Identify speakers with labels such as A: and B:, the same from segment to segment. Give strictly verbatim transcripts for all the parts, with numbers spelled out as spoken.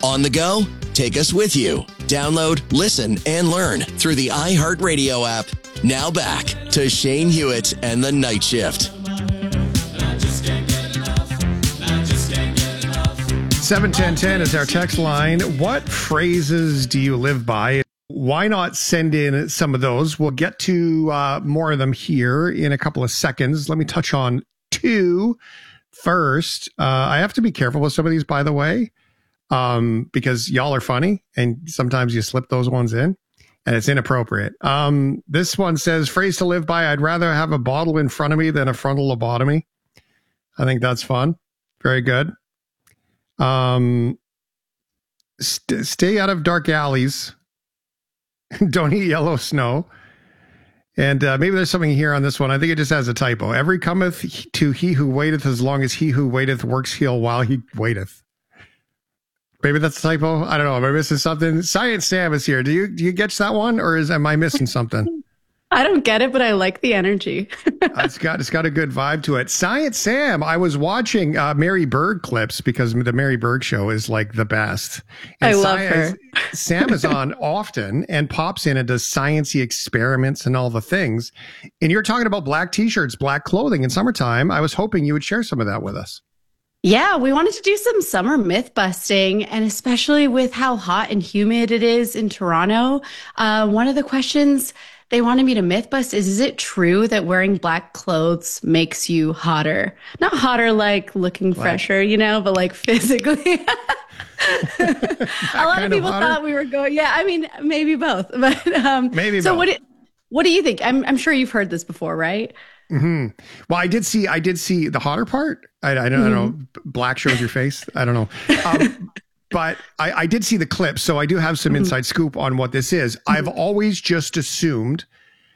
A: On the go? Take us with you. Download, listen, and learn through the iHeartRadio app. Now back to Shane Hewitt and the Night Shift.
B: seven ten ten is our text line. What phrases do you live by? Why not send in some of those? We'll get to uh, more of them here in a couple of seconds. Let me touch on two first. Uh, I have to be careful with some of these, by the way, um, because y'all are funny and sometimes you slip those ones in and it's inappropriate. Um, this one says, phrase to live by, I'd rather have a bottle in front of me than a frontal lobotomy. I think that's fun. Very good. Um, st- stay out of dark alleys. Don't eat yellow snow. And uh, maybe there's something here on this one. I think it just has a typo. Every cometh to he who waiteth as long as he who waiteth works heal while he waiteth. Maybe that's a typo. I don't know. Am I missing something? Science Sam is here. Do you do you get that one, or is am I missing something?
C: I don't get it, but I like the energy.
B: it's got it's got a good vibe to it. Science Sam, I was watching uh, Mary Berg clips because the Mary Berg show is like the best. And
C: I love
B: Science,
C: her.
B: Sam is on often and pops in and does sciencey experiments and all the things. And you're talking about black t-shirts, black clothing in summertime. I was hoping you would share some of that with us.
C: Yeah, we wanted to do some summer myth busting, and especially with how hot and humid it is in Toronto. Uh, one of the questions they wanted me to myth bust is, is it true that wearing black clothes makes you hotter? Not hotter like looking like, fresher, you know, but like physically. A lot of people of thought we were going, yeah, I mean, maybe both. But um,
B: maybe
C: so
B: both.
C: what, do, what do you think? I'm, I'm sure you've heard this before, right?
B: Mm-hmm. Well, I did see, I did see the hotter part. I, I, don't, mm-hmm. I don't know. Black shows your face. I don't know. Um, But I, I did see the clip, so I do have some inside mm-hmm. scoop on what this is. Mm-hmm. I've always just assumed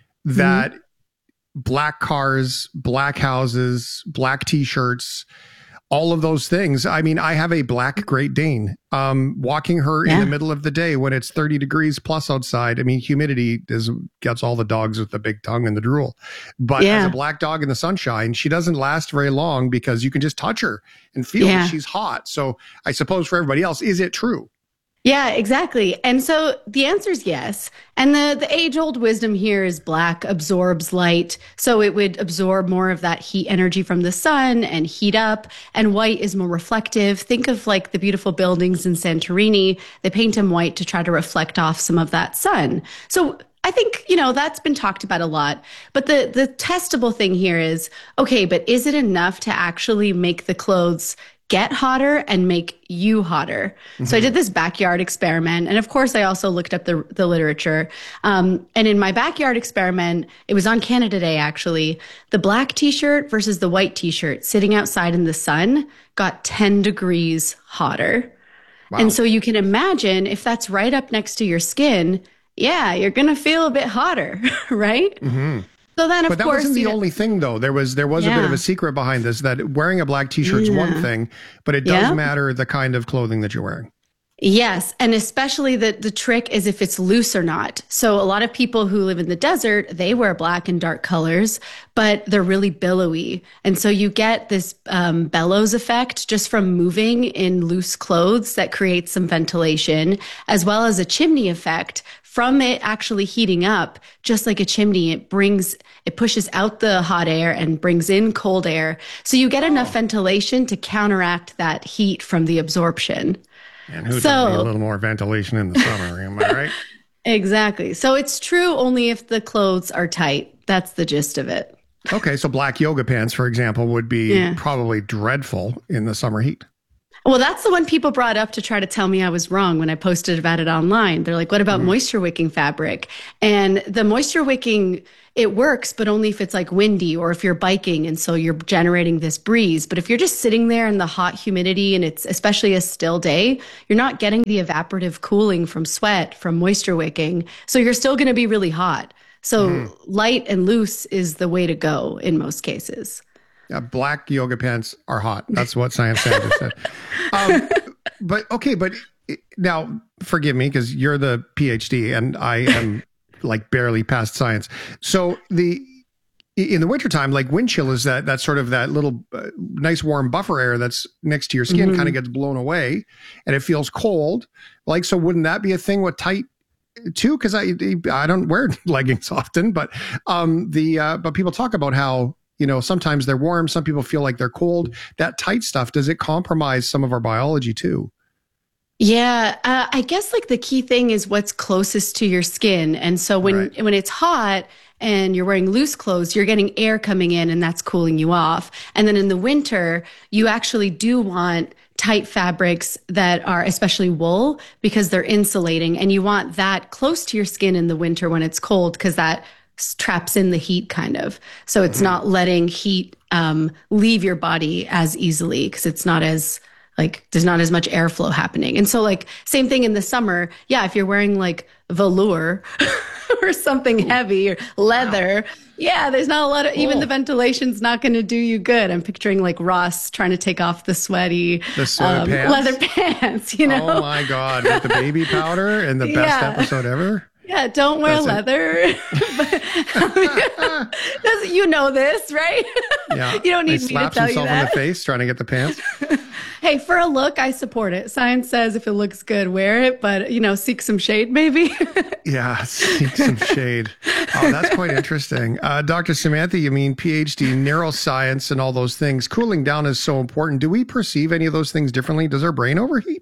B: that mm-hmm. black cars, black houses, black T-shirts, all of those things. I mean, I have a black Great Dane. Um, walking her yeah. in the middle of the day when it's thirty degrees plus outside. I mean, humidity is gets all the dogs with the big tongue and the drool. But yeah. as a black dog in the sunshine, she doesn't last very long because you can just touch her and feel yeah. that she's hot. So I suppose for everybody else, is it true?
C: Yeah, exactly. And so the answer is yes. And the, the age-old wisdom here is black absorbs light. So it would absorb more of that heat energy from the sun and heat up. And white is more reflective. Think of like the beautiful buildings in Santorini. They paint them white to try to reflect off some of that sun. So I think, you know, that's been talked about a lot. But the, the testable thing here is, okay, but is it enough to actually make the clothes get hotter and make you hotter? Mm-hmm. So I did this backyard experiment. And of course, I also looked up the, the literature. Um, and in my backyard experiment, it was on Canada Day, actually. The black T-shirt versus the white T-shirt sitting outside in the sun got ten degrees hotter. Wow. And so you can imagine if that's right up next to your skin, yeah, you're going to feel a bit hotter, right?
B: Mm-hmm.
C: So then, of
B: but that
C: course,
B: wasn't the
C: know,
B: only thing, though. There was there was yeah. a bit of a secret behind this, that wearing a black T-shirt is yeah. one thing, but it does yeah. matter the kind of clothing that you're wearing.
C: Yes, and especially the, the trick is if it's loose or not. So a lot of people who live in the desert, they wear black and dark colors, but they're really billowy. And so you get this um, bellows effect just from moving in loose clothes that creates some ventilation, as well as a chimney effect from it actually heating up. Just like a chimney, it brings, it pushes out the hot air and brings in cold air. So you get oh. enough ventilation to counteract that heat from the absorption.
B: And who so, doesn't need a little more ventilation in the summer, am I right?
C: Exactly. So it's true only if the clothes are tight. That's the gist of it.
B: Okay, so black yoga pants, for example, would be yeah. probably dreadful in the summer heat.
C: Well, that's the one people brought up to try to tell me I was wrong when I posted about it online. They're like, what about mm. moisture wicking fabric? And the moisture wicking, it works, but only if it's like windy or if you're biking. And so you're generating this breeze. But if you're just sitting there in the hot humidity and it's especially a still day, you're not getting the evaporative cooling from sweat, from moisture wicking. So you're still going to be really hot. So mm. light and loose is the way to go in most cases.
B: Yeah, black yoga pants are hot. That's what Science Sam said. Um, but okay, but now forgive me because you're the PhD and I am like barely past science. So the in the wintertime, like wind chill is that that sort of that little uh, nice warm buffer air that's next to your skin mm-hmm. kind of gets blown away and it feels cold. Like, so wouldn't that be a thing with tight too? Because I I don't wear leggings often, but um the uh, but people talk about how, you know, sometimes they're warm, some people feel like they're cold. That tight stuff, does it compromise some of our biology too?
C: Yeah, uh, I guess like the key thing is what's closest to your skin. And so when, right. when it's hot and you're wearing loose clothes, you're getting air coming in and that's cooling you off. And then in the winter, you actually do want tight fabrics that are especially wool because they're insulating. And you want that close to your skin in the winter when it's cold because that traps in the heat kind of. So it's mm-hmm. not letting heat um, leave your body as easily because it's not as like there's not as much airflow happening. And so like same thing in the summer. Yeah. If you're wearing like velour or something Ooh. heavy or leather, wow. yeah, there's not a lot of, cool. even the ventilation's not going to do you good. I'm picturing like Ross trying to take off the sweaty
B: the sweaty um, pants?
C: leather pants, you know?
B: Oh my God. With the baby powder and the best yeah. episode ever.
C: Yeah, don't wear That's leather. but, I mean, you know this, right?
B: Yeah.
C: You don't need
B: he
C: me to tell you that.
B: Slaps himself in the face trying to get the pants.
C: Hey, for a look, I support it. Science says if it looks good, wear it. But, you know, seek some shade, maybe.
B: Yeah, seek some shade. Oh, that's quite interesting. Uh, Doctor Samantha, you mean PhD neuroscience and all those things. Cooling down is so important. Do we perceive any of those things differently? Does our brain overheat?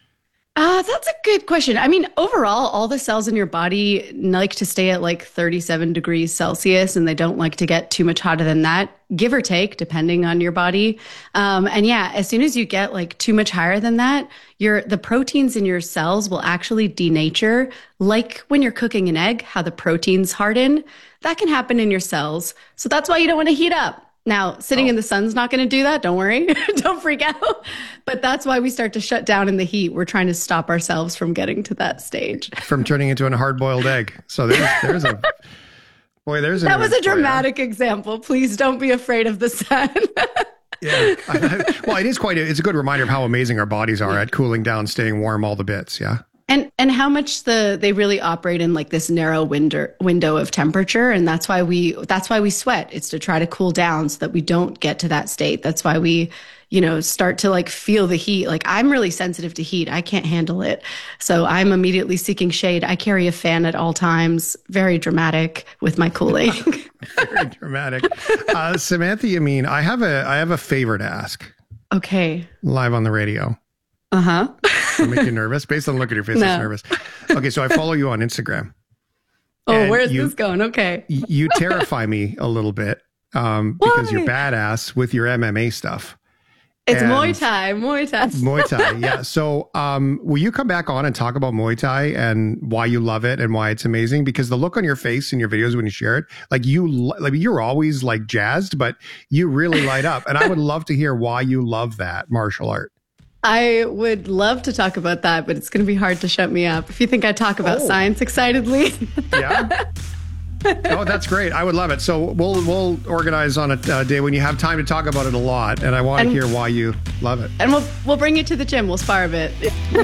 C: Uh, that's a good question. I mean, overall, all the cells in your body like to stay at like thirty-seven degrees Celsius, and they don't like to get too much hotter than that, give or take, depending on your body. Um, and yeah, as soon as you get like too much higher than that, your the proteins in your cells will actually denature, like when you're cooking an egg, how the proteins harden. That can happen in your cells. So that's why you don't want to heat up. Now, sitting oh. in the sun's not going to do that. Don't worry. Don't freak out. But that's why we start to shut down in the heat. We're trying to stop ourselves from getting to that stage.
B: From turning into a hard-boiled egg. So there's, there's a... Boy, there's
C: That was a dramatic you, huh? example. Please don't be afraid of the sun.
B: Yeah. Well, it is quite a, it's a good reminder of how amazing our bodies are at cooling down, staying warm, all the bits. Yeah.
C: And and how much the they really operate in like this narrow window window of temperature, and that's why we that's why we sweat. It's to try to cool down so that we don't get to that state. That's why we, you know, start to like feel the heat. Like I'm really sensitive to heat. I can't handle it. So I'm immediately seeking shade. I carry a fan at all times. Very dramatic with my cooling.
B: Very dramatic. Uh, Samantha, you mean I have a I have a favor to ask.
C: Okay.
B: Live on the radio.
C: Uh-huh.
B: Does it make you nervous? Based on the look at your face, no. It's nervous. Okay, so I follow you on Instagram.
C: Oh, where's you, this going? Okay.
B: You terrify me a little bit um, because you're badass with your M M A stuff.
C: It's and Muay Thai, Muay Thai.
B: Muay Thai, yeah. So um, will you come back on and talk about Muay Thai and why you love it and why it's amazing? Because the look on your face in your videos when you share it, like you, like you're always like jazzed, but you really light up. And I would love to hear why you love that martial art.
C: I would love to talk about that, but it's going to be hard to shut me up. If you think I talk about oh. science excitedly.
B: Yeah. Oh, that's great. I would love it. So we'll we'll organize on a uh, day when you have time to talk about it a lot, and I want and, to hear why you love it.
C: And we'll we'll bring you to the gym. We'll spar a bit.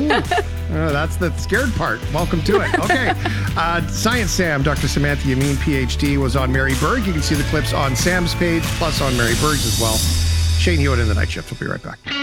B: Oh, that's the scared part. Welcome to it. Okay. Uh, Science Sam, Doctor Samantha Yamin, PhD, was on Mary Berg. You can see the clips on Sam's page, plus on Mary Berg's as well. Shane Hewitt in the Night Shift. We'll be right back.